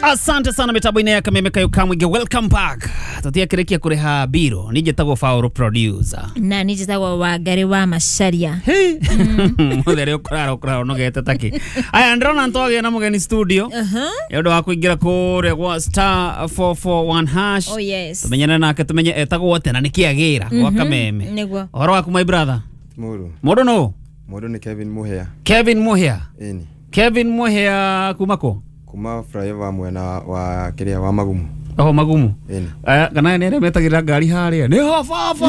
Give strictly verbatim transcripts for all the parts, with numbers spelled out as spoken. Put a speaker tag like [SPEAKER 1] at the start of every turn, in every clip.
[SPEAKER 1] Asante sana mitabu ine ya kameme kayo kamwige. Welcome back. Tutia kirekia kureha biro. Nije tago Fauro producer.
[SPEAKER 2] Na nije tago Wangari wa Macharia.
[SPEAKER 1] Hey. Mudere ukurara ukurara nogete taki. Aya ndrona ntoge na mugeni studio.
[SPEAKER 2] Uh-huh.
[SPEAKER 1] Yodo wakuigira kure kwa star four four one hash.
[SPEAKER 2] Oh yes.
[SPEAKER 1] Tumenyana nake tumenye etago wote na nikiagira kwa kameme.
[SPEAKER 2] Nigwa.
[SPEAKER 1] Horo waku my brother.
[SPEAKER 3] Muru.
[SPEAKER 1] Modo no.
[SPEAKER 3] Modo ni Kevin Muhea.
[SPEAKER 1] Kevin Muhea.
[SPEAKER 3] Eni.
[SPEAKER 1] Kevin Muhea kumako.
[SPEAKER 3] Kuma flyover mwena wa kiria wa Magumu.
[SPEAKER 1] Oh Magumu.
[SPEAKER 3] Eni.
[SPEAKER 1] Aya kana nere metagira ngari haria. Ni ho fafa.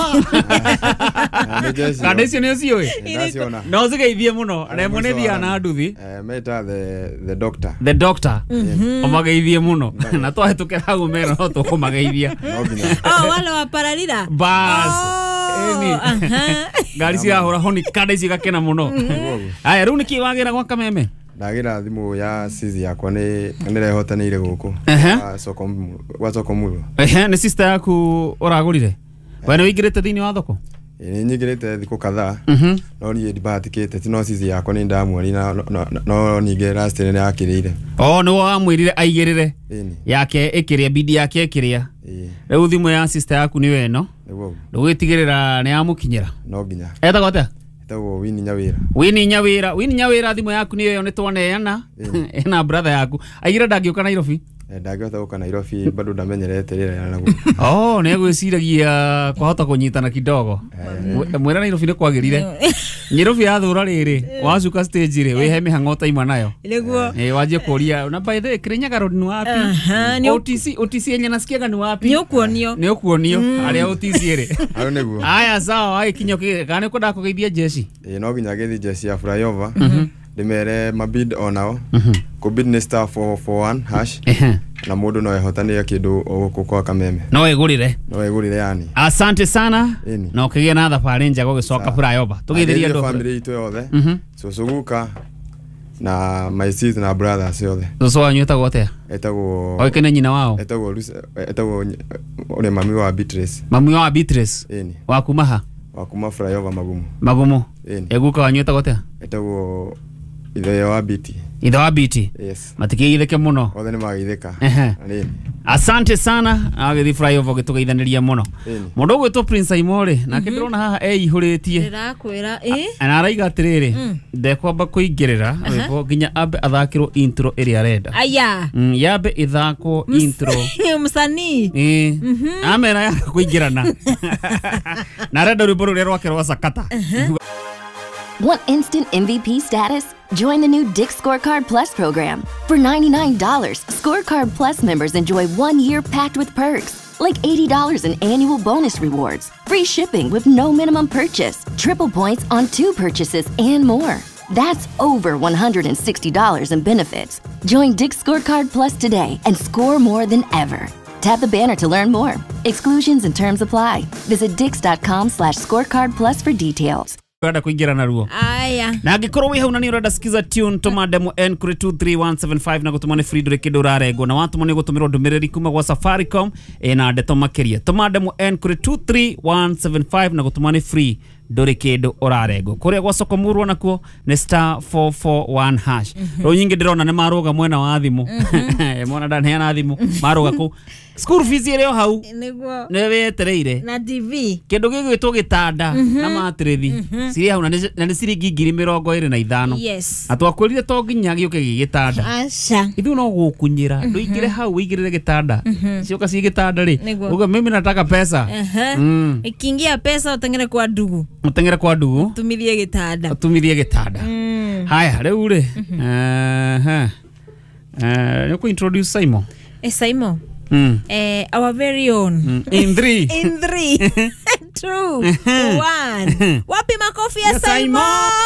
[SPEAKER 1] Kadesio ni cio we.
[SPEAKER 3] Ndasiona.
[SPEAKER 1] No zigeithie muno. Na mune thia na nduthi.
[SPEAKER 3] Eh meta the the doctor.
[SPEAKER 1] The doctor. Omageithie muno. Na twahetukira gumero no tukumageithia.
[SPEAKER 2] Oh wale wa paralila.
[SPEAKER 1] Bas. Eni. Ngari cia hora honi kadesio gakena muno. Aya riu niki wagira gwa kameme.
[SPEAKER 3] Ndagira thimu ya sizi yakwa ni nirehotanire guku. Wa soko wa soko mulu.
[SPEAKER 1] Eh ni sister yaku uragurire. Wena wigirite thini wa thoko?
[SPEAKER 3] Ni nyigirite thiku kadhaa.
[SPEAKER 1] Mhm.
[SPEAKER 3] No ni ndibatikite tino sizi yakwa ni ndamwari na no nige last ni yakirire.
[SPEAKER 1] Oh no amwirire aigirire.
[SPEAKER 3] Eni.
[SPEAKER 1] Yake ikiria bidi yake ikiria.
[SPEAKER 3] Eh.
[SPEAKER 1] Riu thimu ya sister yaku ni weno.
[SPEAKER 3] Niguo.
[SPEAKER 1] Ndugitigirira ni amukinyira.
[SPEAKER 3] No ginya.
[SPEAKER 1] Eta gote?
[SPEAKER 3] Tawo Wini Nyawira.
[SPEAKER 1] Wini Nyawira, Wini Nyawira thimu yaku niyo yo nitwaneana. Ena brother yaku. Aigira ndangioka Nairobi.
[SPEAKER 3] Ndangĩhota gũka Nairobi bado ndamenyerete rĩera naguo.
[SPEAKER 1] Oh, ne gwiciragia kwahota kunyitana kidogo. Mwera Nairobi ni kwagirire. Nairobi yathura riri, wacuka stage ri wihe mihang'ota imwe nayo.
[SPEAKER 2] Niguo.
[SPEAKER 1] Eh waje kuria na by the Kirinyaga road ni wapi? O T C O T C yenye nasikiaga ni wapi?
[SPEAKER 2] Ni ukuonio.
[SPEAKER 1] Ni ukuonio. Aria O T C ri.
[SPEAKER 3] Ayo niguo.
[SPEAKER 1] Aya sawa, ai kinyo kana ko ndakugeithia jeshi.
[SPEAKER 3] Eh no ginya gethi jeshi ya flyover. Ndimere mabid onao. Kubid ni star four four one hash. Na mundu no ehotania kindu oguku kwa kameme.
[SPEAKER 1] No egurire.
[SPEAKER 3] No egurire yani.
[SPEAKER 1] Asante sana.
[SPEAKER 3] Eni.
[SPEAKER 1] No kigia na thabarĩ njega gũgicoka flyover. Tũgeithĩria andũ.
[SPEAKER 3] Family itu yothe. Susuguka na my sis na brothers yothe.
[SPEAKER 1] Cucu wanyu etagwo atia?
[SPEAKER 3] Etagwo
[SPEAKER 1] Oĩkaine nyina wao?
[SPEAKER 3] Etagwo etagwo ore mami wa Beatrice.
[SPEAKER 1] Mami wa Beatrice.
[SPEAKER 3] Eni.
[SPEAKER 1] Wa kuma ha?
[SPEAKER 3] Wa kuma flyover Magumu.
[SPEAKER 1] Magumu.
[SPEAKER 3] Eni.
[SPEAKER 1] Eguka wanyu etagwo atia?
[SPEAKER 3] Etagwo ithe wa Biti.
[SPEAKER 1] Ithe wa Biti.
[SPEAKER 3] Yes.
[SPEAKER 1] Matikiithĩke muno.
[SPEAKER 3] Othe ni magitheka.
[SPEAKER 1] Ehe.
[SPEAKER 3] Eni.
[SPEAKER 1] Asante sana. Agethi flyover gĩtũgeithaniria muno. Mũndũ ũgwĩtwo Prince Aimore nake ndĩrona haha eihũrĩtie.
[SPEAKER 2] Ndĩrakwĩra eh.
[SPEAKER 1] Na araiga atĩrĩrĩ, ndekwamba kũingĩrĩra ariko nginya ambe athakĩrwo intro ĩrĩa arenda.
[SPEAKER 2] Aya.
[SPEAKER 1] Yambe ithakwo intro.
[SPEAKER 2] Msanii.
[SPEAKER 1] Eh. Amena ya kũingĩrana. Na arenda rwĩmbo rũrĩa rwake rwa Sakata.
[SPEAKER 4] Want instant M V P status? Join the new Dick's Scorecard Plus program. For ninety-nine dollars, Scorecard Plus members enjoy one year packed with perks, like eighty dollars in annual bonus rewards, free shipping with no minimum purchase, triple points on two purchases, and more. That's over one hundred sixty dollars in benefits. Join Dick's Scorecard Plus today and score more than ever. Tap the banner to learn more. Exclusions and terms apply. Visit dix.com slash scorecard plus for details.
[SPEAKER 1] Kwenda kuingira na ruo.
[SPEAKER 2] Aya.
[SPEAKER 1] Na angikorwo wi hau na ni urenda sikiza tune tuma demo N kuri two three one seven five na gutumane free ndure kindu rarego na watu mone gutumirwo ndumiriri kuma gwa Safaricom e na ndeto makiria. Tuma demo N kuri two three one seven five na gutumane free ndure kindu urarego. Kuria gwa soko murwa nakuo ni star four four one hash. Ro nyingi ndirona ni maruga mwena wa thimu. Mwana ndaneana thimu maruga ku. School fees ire hau.
[SPEAKER 2] Niguo.
[SPEAKER 1] Ne wetereire.
[SPEAKER 2] Na T V.
[SPEAKER 1] Kindu gigwitwo gitanda na matrithi. Siri hau na ni ciringi ngiri mirongo ĩrĩ na ithano.
[SPEAKER 2] Yes.
[SPEAKER 1] Atwakwirire to nginya gĩuke gigitanda.
[SPEAKER 2] Asha.
[SPEAKER 1] Ithu no gukunyira. Nduingire hau wigirire gitanda. Cioka ci gitanda ri. Uga mimi nataka pesa.
[SPEAKER 2] Mm. Ikiingia pesa utengere kwa ndugu.
[SPEAKER 1] Utengere kwa ndugu.
[SPEAKER 2] Tumithie gitanda.
[SPEAKER 1] Tumithie gitanda. Haya riu ri. Eh eh. Niko introduce Simon.
[SPEAKER 2] Eh Simon.
[SPEAKER 1] Mm.
[SPEAKER 2] Eh, our very own.
[SPEAKER 1] Mm. In three.
[SPEAKER 2] In three. Two. One. Wapi makofi ya Simon?